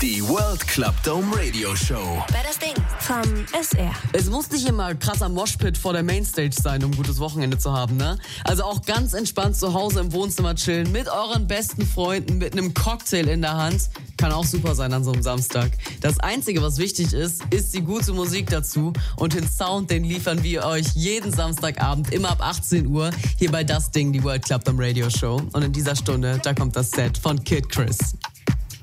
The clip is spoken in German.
Die World Club Dome Radio Show. Wer das Ding vom SR. Es muss nicht immer krasser Moshpit vor der Mainstage sein, um ein gutes Wochenende zu haben, ne? Also auch ganz entspannt zu Hause im Wohnzimmer chillen, mit euren besten Freunden, mit einem Cocktail in der Hand. Kann auch super sein an so einem Samstag. Das Einzige, was wichtig ist die gute Musik dazu. Und den Sound, den liefern wir euch jeden Samstagabend, immer ab 18 Uhr, hier bei Das Ding, die World Club Dome Radio Show. Und in dieser Stunde, da kommt das Set von Kid Chris.